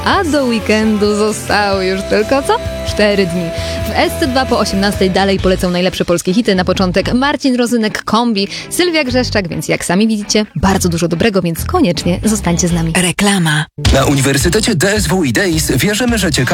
a do weekendu zostały już tylko co? 4 dni. W SC2 po 18 dalej polecą najlepsze polskie hity. Na początek Marcin Rozynek, Kombi, Sylwia Grzeszczak, więc jak sami widzicie, bardzo dużo dobrego, więc koniecznie zostańcie z nami. Reklama. Na Uniwersytecie DSW i DEIS wierzymy, że ciekawe